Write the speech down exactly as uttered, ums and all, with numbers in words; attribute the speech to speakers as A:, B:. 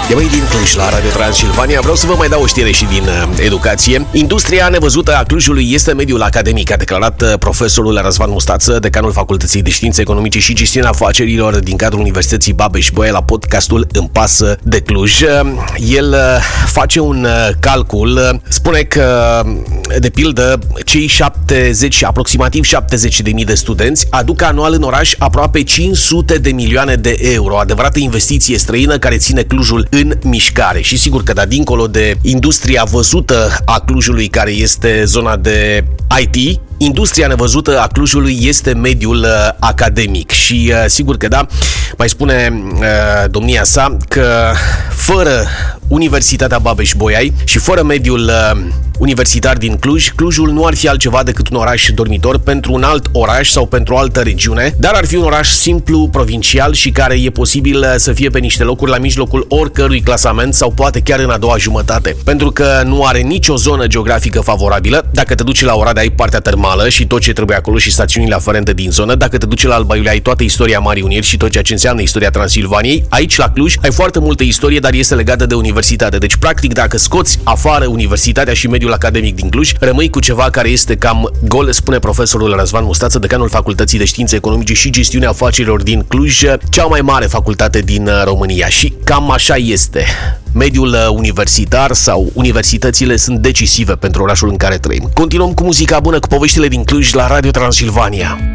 A: E mai din Cluj la Radio Transilvania. Vreau să vă mai dau o știre și din uh, educație. Industria nevăzută a Clujului este mediul academic, a declarat uh, profesorul Răzvan Mustață, decanul Facultății de Științe Economice și Gestiunea Afacerilor din cadrul Universității Babeș-Bolyai la podcastul Îmi pasă de Cluj. Uh, el uh, face un uh, calcul, uh, spune că, uh, de pildă, cei șaptezeci, aproximativ șaptezeci de mii de studenți aduc anual în oraș aproape cinci sute de milioane de euro, adevărată investiție străină care ține Clujul în mișcare. Și sigur că, da, dincolo de industria văzută a Clujului, care este zona de I T, industria nevăzută a Clujului este mediul uh, academic. Și uh, sigur că, da, mai spune uh, domnia sa că fără Universitatea Babeș-Bolyai și fără mediul uh, universitar din Cluj, Clujul nu ar fi altceva decât un oraș dormitor pentru un alt oraș sau pentru o altă regiune, dar ar fi un oraș simplu, provincial și care e posibil să fie pe niște locuri la mijlocul oricărui clasament sau poate chiar în a doua jumătate, pentru că nu are nicio zonă geografică favorabilă. Dacă te duci la Oradea ai partea termală și tot ce trebuie acolo și stațiunile aferente din zonă. Dacă te duci la Alba Iulia ai toată istoria Marii Uniri și tot ceea ce înseamnă istoria Transilvaniei. Aici la Cluj ai foarte multă istorie, dar este legată de universitate. Deci practic dacă scoți afară universitatea și mediul academic din Cluj, rămâi cu ceva care este cam gol, spune profesorul Răzvan Mustață, decanul Facultății de Științe Economice și Gestiunea Afacerilor din Cluj, cea mai mare facultate din România. Și cam așa este. Mediul universitar sau universitățile sunt decisive pentru orașul în care trăim. Continuăm cu muzica bună, cu poveștile din Cluj la Radio Transilvania.